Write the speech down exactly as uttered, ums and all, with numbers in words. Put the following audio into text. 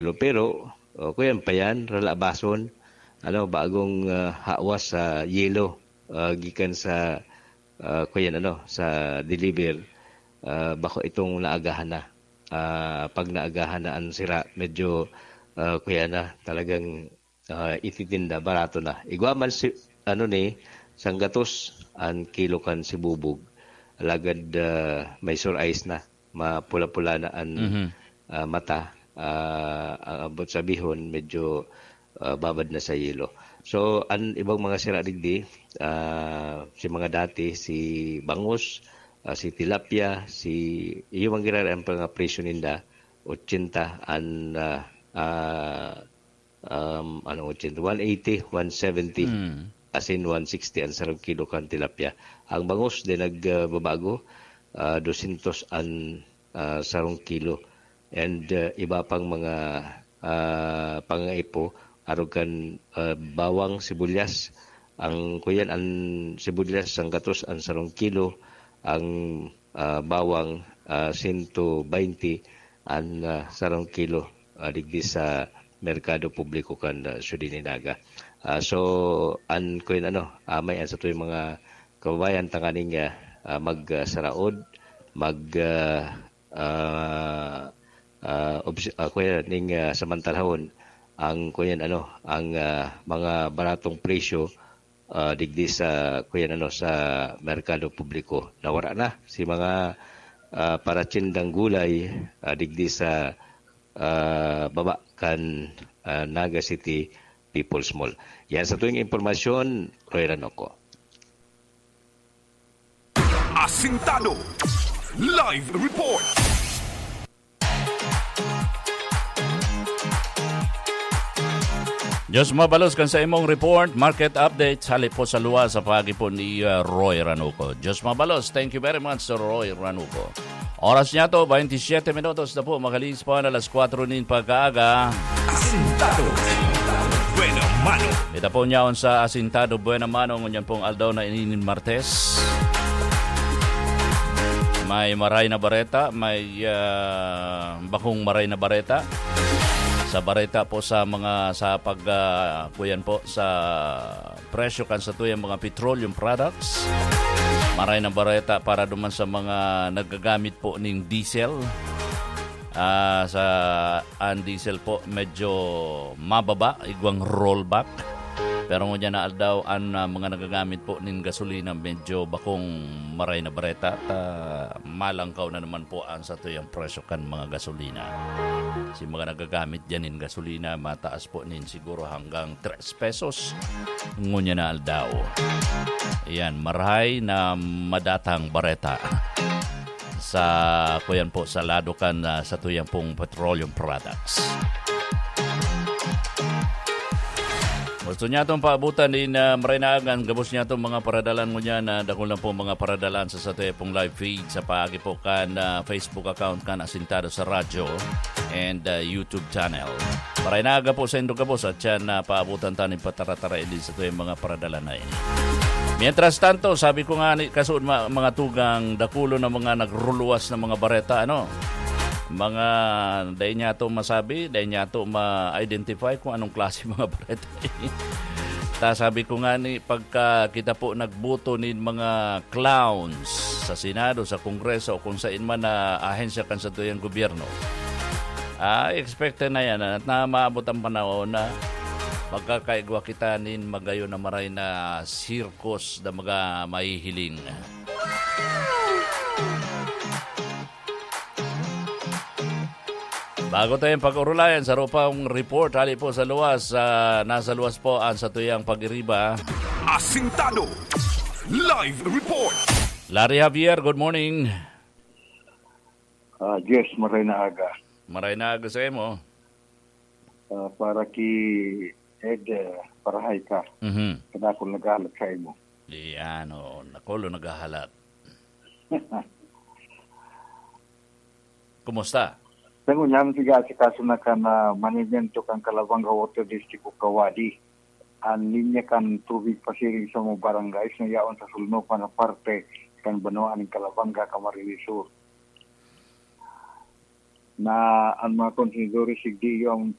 Pero uh, kuyan pa yan, ralabason, ano, bagong uh, hawas sa yelo, uh, gikan sa uh, kuyan ano, sa deliver, uh, bako itong naagahan na. Uh, pag naagahan na ang sira, medyo uh, kuyan na, talagang uh, ititinda, barato na. Igwaman si, ano ni, sanggatos, ang kilo kan si bubog, alagad uh, may sore eyes na, mapula-pula na ang mm-hmm. uh, mata, uh, ang abot sa bihon, medyo uh, babad na sa yelo. So, ang ibang mga sira digdi, uh, si mga dati, si bangus, uh, si tilapia, si iyo ang gira ang mga presyo ninda, eighty an uh, uh, um, ano, eighty, one eighty, one seventy, mm. as in one sixty ang sarong kilo kan tilapia. Ang bangus din nagbabago, uh, two hundred an uh, sarong kilo. And uh, iba pang mga uh, pangaipo, arugan uh, bawang, sibuyas. Ang kuyan, ang sibuyas, ang gatos, ang sarong kilo. Ang uh, bawang, uh, one twenty, ang uh, sarong kilo. Uh, digdi sa merkado publiko kan uh, Sudininaga. Uh, so, an kuyan ano, amay uh, sa tuwing mga kababayan tanganing uh, mag-saraod, mag uh, uh, Uh, obs- uh, kuya ning uh, samantalahon ang kuyan ano ang uh, mga baratong presyo uh, digdi sa kuyan ano sa merkado publiko nawara na si mga uh, paratsindang gulay uh, digdi sa uh, baba kan uh, Naga City People's Mall. Yan sa tuwing impormasyon, Roy Ranoko. Asintado Live Report. Diyos mabalos kan sa imong report, market update, halip po sa luwa sa pagi po ni uh, Roy Ranuco. Diyos mabalos, thank you very much Sir Roy Ranuco. Oras niya to, twenty-seven minutos na po, makalis po na alas four nin pagkaaga. Asintado Buena Mano. Ito po niyaon sa Asintado Buena Mano, ngunyan pong aldaw na ininin Martes. May maray na bareta, may uh, bakong maray na bareta. Sa bareta po sa mga sa pag uh, kuyan po sa presyo kan sa tuyang mga petroleum products. Maray na bareta para duman sa mga nagagamit po ng diesel. Uh, sa ang diesel po medyo mababa, igwang rollback. Pero ngunyan na aldaw ang uh, mga nagagamit po ng gasolina medyo bakong maray na bareta. Uh, malangkaw na naman po ang sa tuyang presyo kan mga gasolina. Si mga nagagamit dyan ng gasolina, mataas po nin siguro hanggang three pesos. Ngunya na aldaw. Ayan, marahay na madatang bareta sa kuyan po sa lado kan uh, sa tuyang pong petroleum products. Gusto niya itong paabutan din uh, marinaagan. Gabos niya itong mga paradalan mo niya na dako lang po mga paradalan sa sa tuyang pong live feed sa paagi po kan uh, Facebook account kan Asintado sa radyo and uh, YouTube channel. Marinaaga po sa Indo Gabos at yan uh, paabutan tanin pataratara din sa tuyang mga paradalan na ini. Mientras tanto, sabi ko nga kasoon mga tugang dakulo na mga nagruluwas na mga bareta, ano? Mga dahil niya ito masabi, dahil niya ito ma-identify kung anong klase mga bareta. Ta sabi ko nga ni, pagka kita po nagbuto ni mga clowns sa Senado, sa Kongreso, o kung saan man na ahensya kan sa tuyang gobyerno, ah, expected na yan at na maabot ang panahon na magkakaigwa kita nin magayon na maray na circus na mga mahihiling. Bago tayong pag-urulayan sa rupang report, hali po sa luwas, uh, nasa luwas po ang sa tuyang pag-iriba. Asintado Live Report. Larry Javier, good morning. Uh, yes, maray na aga. Maray na aga sa imo. Uh, para ki Ed, uh, parahay ka. Mm-hmm. Kada ako naghahalat sa imo. Iyan o, nakulo naghahalat. Kumusta? Tango niya siga si kaso na kan uh, management kang Kalabanga Water District o Kawadi. Ang linya kan tubig pasiring sa mga barangay na yaon sa sulno pa na parte kan Banuan ng Kalabanga, Camarines Sur. Na ang mga konsidori sigdi yung